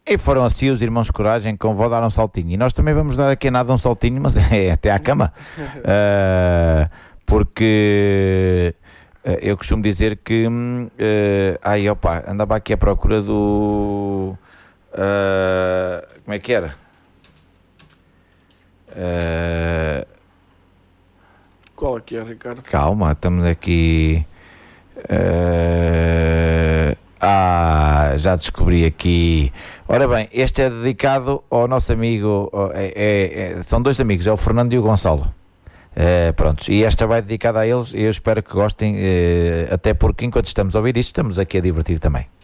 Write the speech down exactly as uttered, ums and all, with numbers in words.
E foram assim os irmãos Coragem com vou dar um saltinho. E nós também vamos dar aqui a nada um saltinho, mas é até à cama. Uh, porque uh, eu costumo dizer que uh, ai opa, andava aqui à procura do uh, como é que era? Uh, Qual é que é, Ricardo? Calma, estamos aqui. Uh, ah, já descobri aqui. Ora bem, este é dedicado ao nosso amigo. É, é, é, são dois amigos, é o Fernando e o Gonçalo. Uh, pronto, e esta vai dedicada a eles. E eu espero que gostem, uh, até porque enquanto estamos a ouvir isto, estamos aqui a divertir também.